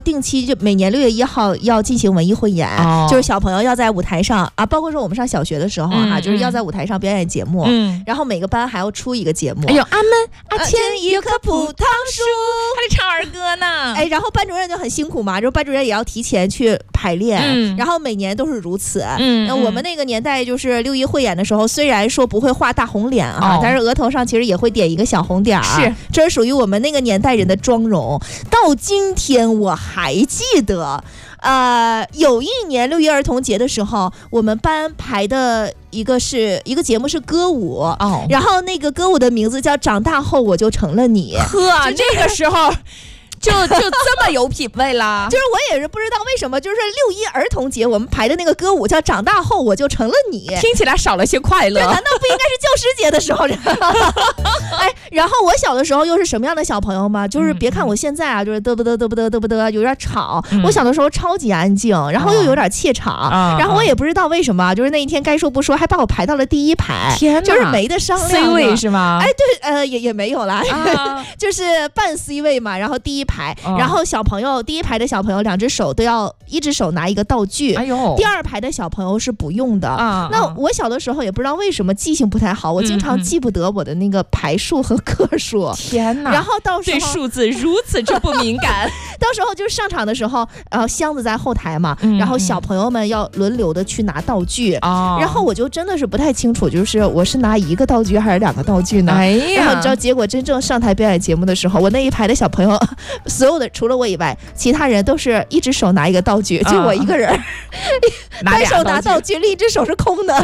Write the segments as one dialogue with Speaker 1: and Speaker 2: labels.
Speaker 1: 定期就每年6月1号要进行文艺汇演，就是小朋友要在舞台上啊，包括说我们上小学的时候就是要在舞台上表演节目，然后每个班还要出一个节目。
Speaker 2: 哎呦，阿谦一棵葡萄树，还得唱儿歌呢。
Speaker 1: 然后班主任就很辛苦嘛，就班主任也要提前去排练，然后每年都是如此。我们那个年代就是6一汇演的时候，虽然说不会画大红脸但是额头上其实也会点一个小红点儿，
Speaker 2: 是，
Speaker 1: 这是属于我们那个年代人的妆容。到今天我还记得，有一年6一儿童节的时候，我们班排的一个节目是歌舞，然后那个歌舞的名字叫《长大后我就成了你》。
Speaker 2: 呵，这个时候。就这么有品位了，
Speaker 1: 就是我也是不知道为什么，就是6一儿童节我们排的那个歌舞叫长大后我就成了你，
Speaker 2: 听起来少了些快乐。
Speaker 1: 难道不应该是教师节的时候？然后我小的时候又是什么样的小朋友吗？就是别看我现在啊，就是嘚不嘚有点吵，我小的时候超级安静，然后又有点怯场，然后我也不知道为什么，就是那一天该说不说，还把我排到了第一排，
Speaker 2: 天哪，
Speaker 1: 就是没得商量
Speaker 2: C 位是吗？
Speaker 1: 对，也没有啦，就是半 C 位嘛，然后第一排，然后小朋友第一排的小朋友2只手都要，一只手拿一个道具，第2排的小朋友是不用的。那我小的时候也不知道为什么记性不太好，我经常记不得我的那个排数和个数。
Speaker 2: 天哪！
Speaker 1: 然后到时候
Speaker 2: 对数字如此之不敏感。
Speaker 1: 到时候就是上场的时候，箱子在后台嘛，然后小朋友们要轮流的去拿道具，然后我就真的是不太清楚，就是我是拿1个道具还是2个道具呢？然后你知道结果真正上台表演节目的时候，我那一排的小朋友所有的除了我以外，其他人都是一只手拿一个道具，就我一个人单手拿道具，另一只手是空的。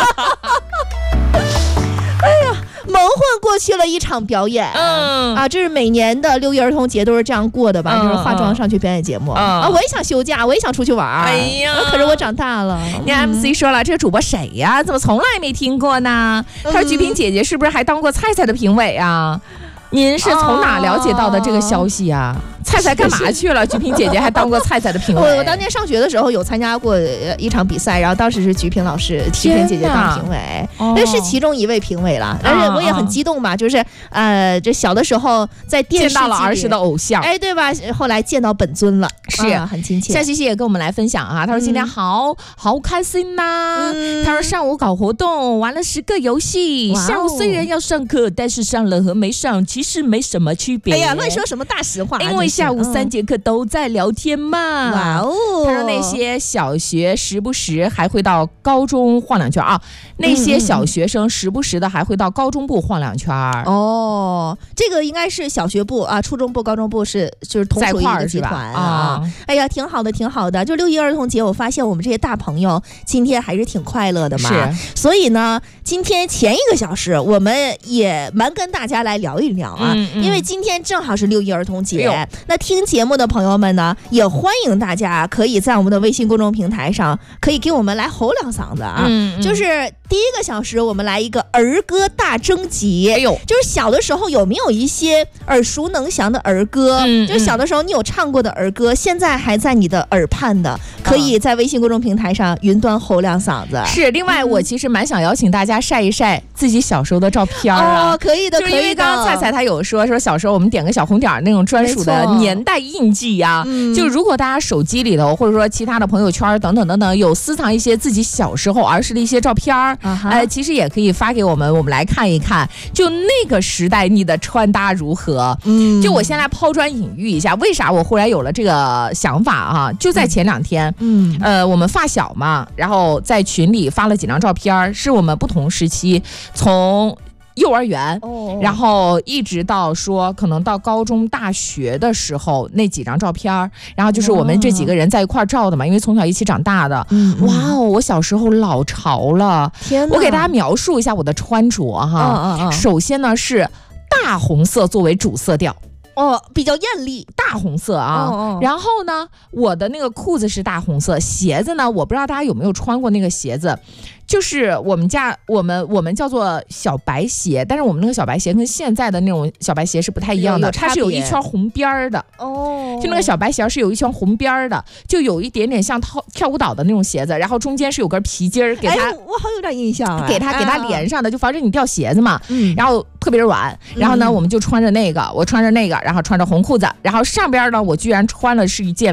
Speaker 1: 哎呀，蒙混过去了一场表演，这是每年的6一儿童节都是这样过的吧？就是化妆上去表演节目我也想休假，我也想出去玩。哎呀，可是我长大了。
Speaker 2: 你 MC 说了，这个主播谁呀？怎么从来没听过呢？他说菊萍姐姐是不是还当过菜菜的评委啊？您是从哪了解到的这个消息啊？菜菜干嘛去了？菊萍姐姐还当过菜菜的评委。
Speaker 1: 我当年上学的时候有参加过一场比赛，然后当时是菊萍老师替萍姐姐当评委，那是其中一位评委了。而且我也很激动嘛，就是这小的时时在电视
Speaker 2: 见到了儿时的偶像，
Speaker 1: 对吧？后来见到本尊了，
Speaker 2: 是
Speaker 1: 很亲切。
Speaker 2: 夏西西也跟我们来分享啊，他说今天好开心呐。他说上午搞活动，玩了10个游戏。下午虽然要上课，但是上了和没上其实没什么区别。
Speaker 1: 哎呀，乱说什么大实话！
Speaker 2: 因为下午3节课都在聊天嘛。
Speaker 1: 哇哦！
Speaker 2: 他说那些小学时不时还会到高中晃2圈啊，那些小学生时不时的还会到高中部晃2圈。
Speaker 1: 这个应该是小学部啊，初中部、高中部就是同属一个集团啊。哎呀，挺好的，挺好的。就6一儿童节，我发现我们这些大朋友今天还是挺快乐的嘛。
Speaker 2: 是。
Speaker 1: 所以呢，今天前1个小时我们也蛮跟大家来聊一聊啊，因为今天正好是6一儿童节。那听节目的朋友们呢，也欢迎大家可以在我们的微信公众平台上，可以给我们来吼2嗓子啊。就是第1个小时，我们来一个儿歌大征集。就是小的时候有没有一些耳熟能详的儿歌？就是小的时候你有唱过的儿歌，现在还在你的耳畔的，可以在微信公众平台上云端吼2嗓子。
Speaker 2: 是，另外我其实蛮想邀请大家晒一晒自己小时候的照片啊。
Speaker 1: 可以的，
Speaker 2: 就是因为刚刚菜菜他有说小时候我们点个小红点那种专属的年代印记啊。就如果大家手机里头或者说其他的朋友圈等等有私藏一些自己小时候儿时的一些照片其实也可以发给我们来看一看，就那个时代你的穿搭如何。就我先来抛砖引玉一下，为啥我忽然有了这个想法啊？就在前2天我们发小嘛，然后在群里发了几张照片，是我们不同时期从幼儿园然后一直到说可能到高中大学的时候那几张照片，然后就是我们这几个人在一块照的嘛，因为从小一起长大的。哇哦，我小时候老潮了。天哪，我给大家描述一下我的穿着哈。首先呢是大红色作为主色调，
Speaker 1: 比较艳丽，
Speaker 2: 大红色啊。然后呢，我的那个裤子是大红色，鞋子呢，我不知道大家有没有穿过那个鞋子，就是我们叫做小白鞋，但是我们那个小白鞋跟现在的那种小白鞋是不太一样的，它是有一圈红边的。就那个小白鞋是有一圈红边的，就有一点点像跳舞蹈的那种鞋子，然后中间是有根皮筋给它。
Speaker 1: 我好有点印象
Speaker 2: 给它连上的，就防止你掉鞋子嘛。然后特别软，然后呢，我们就穿着那个，我穿着那个，然后穿着红裤子，然后上边呢，我居然穿了是一件